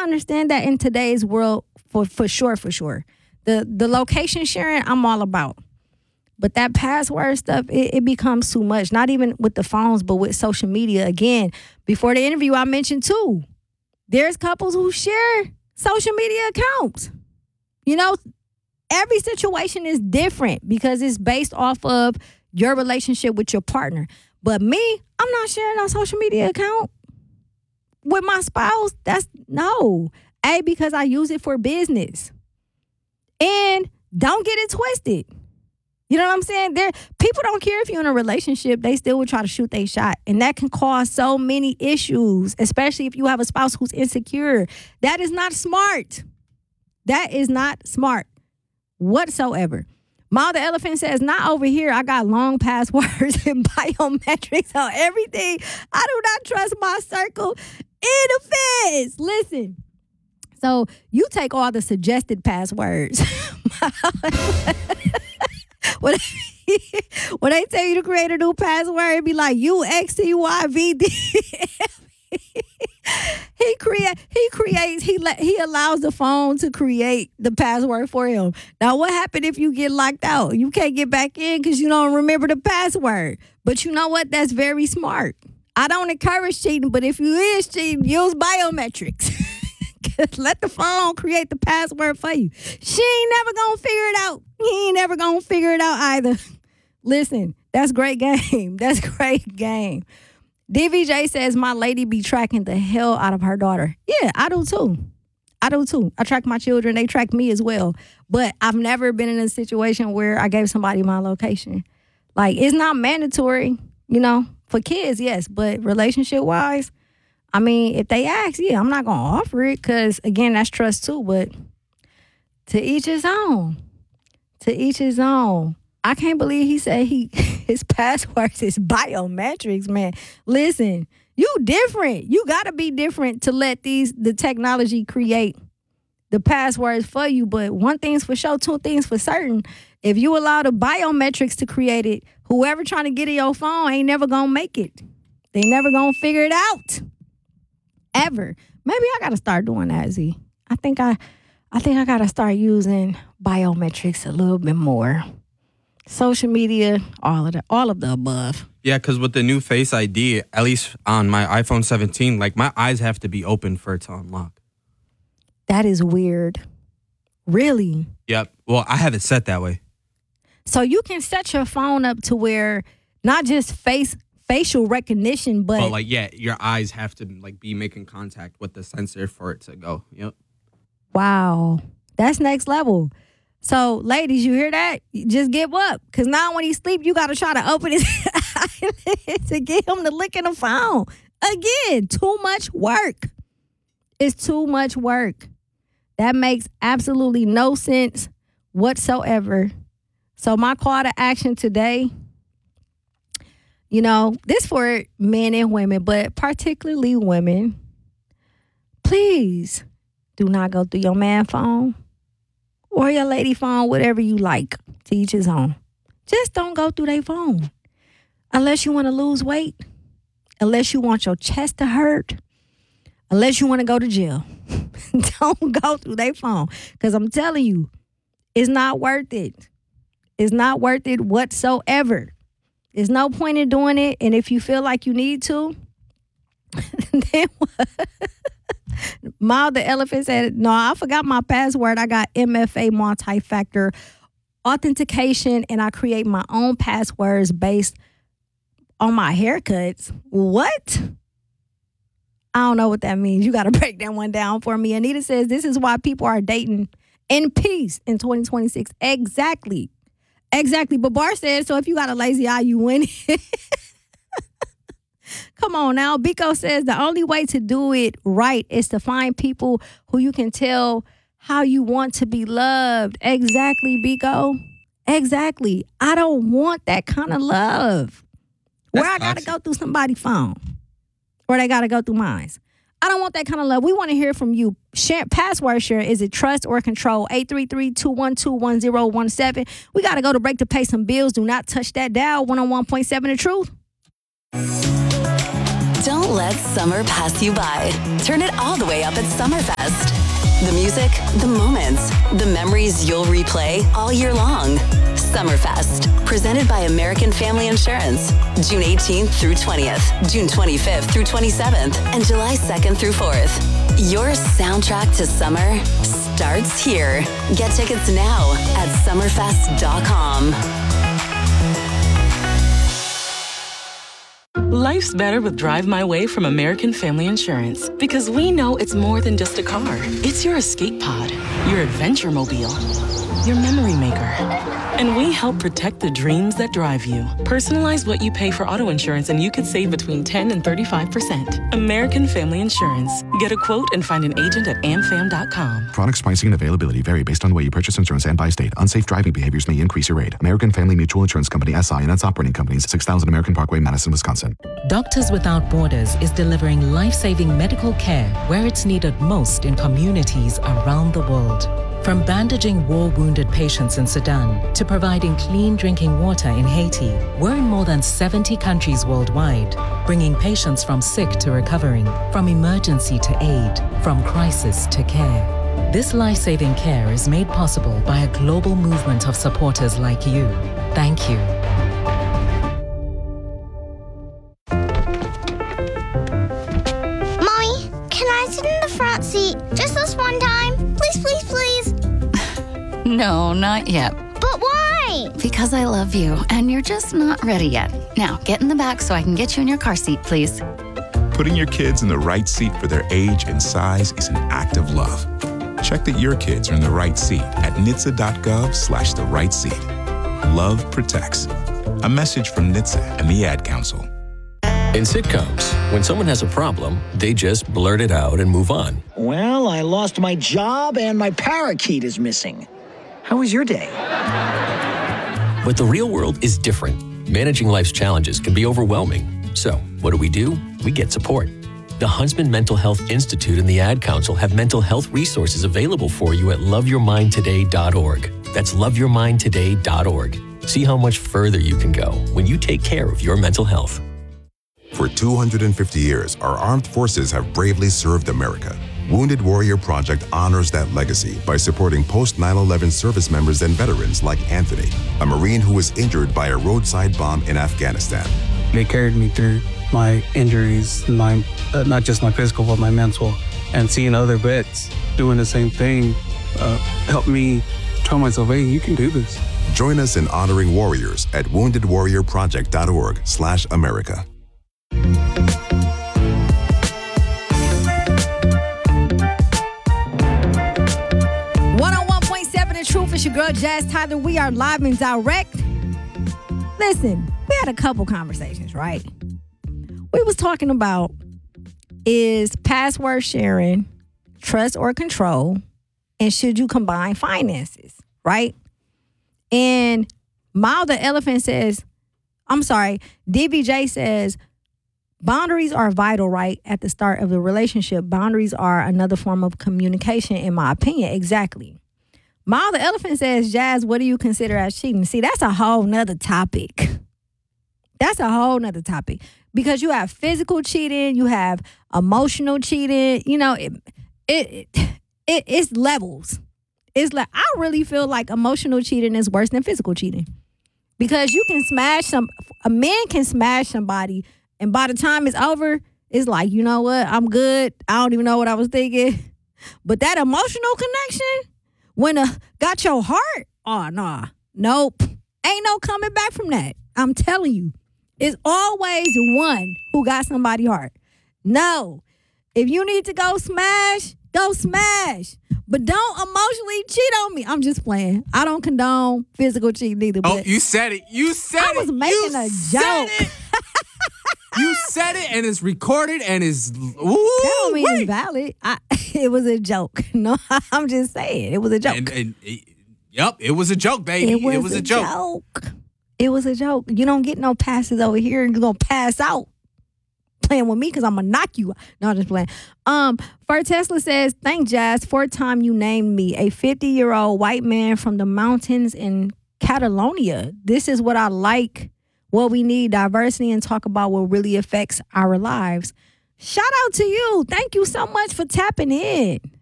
understand that in today's world, for sure. The location sharing, I'm all about. But that password stuff, it becomes too much. Not even with the phones, but with social media. Again, before the interview, I mentioned too, there's couples who share social media accounts. You know, every situation is different because it's based off of your relationship with your partner. But me, I'm not sharing no social media account with my spouse. No. Because I use it for business. And don't get it twisted. You know what I'm saying? People don't care if you're in a relationship. They still would try to shoot their shot. And that can cause so many issues, especially if you have a spouse who's insecure. That is not smart. That is not smart whatsoever. Ma the Elephant says, not over here. I got long passwords and biometrics on everything. I do not trust my circle in the feds. Listen. So you take all the suggested passwords. When they tell you to create a new password, it'd be like UXTYVD. He allows the phone to create the password for him. Now, what happened if you get locked out? You can't get back in because you don't remember the password. But you know what? That's very smart. I don't encourage cheating, but if you is cheating, use biometrics. Let the phone create the password for you. She ain't never gonna figure it out. He ain't never gonna figure it out either. Listen, that's great game. That's great game. DVJ says, my lady be tracking the hell out of her daughter. Yeah, I do too. I track my children. They track me as well. But I've never been in a situation where I gave somebody my location. Like, it's not mandatory, you know, for kids, yes. But relationship-wise, I mean, if they ask, yeah, I'm not going to offer it because, again, that's trust too. But to each his own. To each his own. I can't believe he said his passwords is biometrics, man. Listen, you different. You got to be different to let the technology create the passwords for you. But one thing's for sure, two things for certain. If you allow the biometrics to create it, whoever trying to get in your phone ain't never going to make it. They never going to figure it out. Ever. Maybe I got to start doing that, Z. I think I got to start using biometrics a little bit more. Social media, all of the above. Yeah, because with the new Face ID, at least on my iPhone 17, like my eyes have to be open for it to unlock. That is weird. Really? Yep. Well, I have it set that way. So you can set your phone up to where not just facial recognition, but like, yeah, your eyes have to like be making contact with the sensor for it to go. Yep. Wow. That's next level. So, ladies, you hear that? Just give up. Because now when he sleep, you got to try to open his eyelids to get him to look at the phone. Again, too much work. It's too much work. That makes absolutely no sense whatsoever. So, my call to action today, you know, this for men and women, but particularly women. Please do not go through your man phone or your lady phone, whatever you like, to each his own. Just don't go through their phone. Unless you want to lose weight, unless you want your chest to hurt, unless you want to go to jail. Don't go through their phone. Because I'm telling you, it's not worth it. It's not worth it whatsoever. There's no point in doing it. And if you feel like you need to, then what? Ma the Elephant said, no, I forgot my password. I got MFA, multi-factor authentication, and I create my own passwords based on my haircuts. What? I don't know what that means. You got to break that one down for me. Anita says, this is why people are dating in peace in 2026. Exactly. But Bar said, so if you got a lazy eye, you win. Come on now. Biko says the only way to do it right is to find people who you can tell how you want to be loved. Exactly, Biko. Exactly. I don't want that kind of love. Where I got to go through somebody's phone. Or they got to go through mine. I don't want that kind of love. We want to hear from you. Password share. Is it trust or control? 833-212-1017. We got to go to break to pay some bills. Do not touch that dial. 101.7 The Truth. Don't let summer pass you by. Turn it all the way up at Summerfest. The music, the moments, the memories you'll replay all year long. Summerfest, presented by American Family Insurance. June 18th through 20th, June 25th through 27th, and July 2nd through 4th. Your soundtrack to summer starts here. Get tickets now at summerfest.com. Life's better with Drive My Way from American Family Insurance because we know it's more than just a car. It's your escape pod, your adventure mobile, your memory maker. And we help protect the dreams that drive you. Personalize what you pay for auto insurance and you could save between 10 and 35%. American Family Insurance. Get a quote and find an agent at amfam.com. Products pricing and availability vary based on the way you purchase insurance and by state. Unsafe driving behaviors may increase your rate. American Family Mutual Insurance Company, SI, and its operating companies, 6000 American Parkway, Madison, Wisconsin. Doctors Without Borders is delivering life-saving medical care where it's needed most in communities around the world. From bandaging war-wounded patients in Sudan to providing clean drinking water in Haiti, we're in more than 70 countries worldwide, bringing patients from sick to recovering, from emergency to aid, from crisis to care. This life-saving care is made possible by a global movement of supporters like you. Thank you. Mommy, can I sit in the front seat just this one time? Please, please, please. No, not yet. But why? Because I love you, and you're just not ready yet. Now, get in the back so I can get you in your car seat, please. Putting your kids in the right seat for their age and size is an act of love. Check that your kids are in the right seat at NHTSA.gov/the right seat. Love protects. A message from NHTSA and the Ad Council. In sitcoms, when someone has a problem, they just blurt it out and move on. Well, I lost my job and my parakeet is missing. How was your day? But the real world is different. Managing life's challenges can be overwhelming. So, what do? We get support. The Huntsman Mental Health Institute and the Ad Council have mental health resources available for you at loveyourmindtoday.org. That's loveyourmindtoday.org. See how much further you can go when you take care of your mental health. For 250 years, our armed forces have bravely served America. Wounded Warrior Project honors that legacy by supporting post-9/11 service members and veterans like Anthony, a Marine who was injured by a roadside bomb in Afghanistan. They carried me through my injuries, not just my physical, but my mental. And seeing other vets doing the same thing helped me tell myself, hey, you can do this. Join us in honoring warriors at woundedwarriorproject.org/America. 101.7 The Truth. It's your girl Jazz Tyler. We are live and direct. Listen, we had a couple conversations, right? We was talking about, is password sharing trust or control, and should you combine finances, right? And Mild the Elephant says, DBJ says, boundaries are vital, right? At the start of the relationship, boundaries are another form of communication, in my opinion. Exactly. Mild the Elephant says, Jazz, what do you consider as cheating? See, that's a whole nother topic. That's a whole nother topic. Because you have physical cheating, you have emotional cheating. You know, it's levels. It's like, I really feel like emotional cheating is worse than physical cheating. Because you can a man can smash somebody, and by the time it's over, it's like, you know what, I'm good. I don't even know what I was thinking. But that emotional connection, when got your heart, oh, nah, nope. Ain't no coming back from that. I'm telling you. It's always one who got somebody's heart. No. If you need to go smash, go smash. But don't emotionally cheat on me. I'm just playing. I don't condone physical cheating either. Oh, you said it. You said it. I was making a joke. You said it, and it's recorded, and it's... That don't mean it's valid. It was a joke. No, I'm just saying. It was a joke. Yep, it was a joke, baby. It was a joke. It was a joke. You don't get no passes over here, and you're going to pass out playing with me because I'm going to knock you out. No, I'm just playing. For Tesla says, thank Jazz, fourth time you named me, a 50-year-old white man from the mountains in Catalonia. This is what I like what we need, diversity, and talk about what really affects our lives. Shout out to you. Thank you so much for tapping in.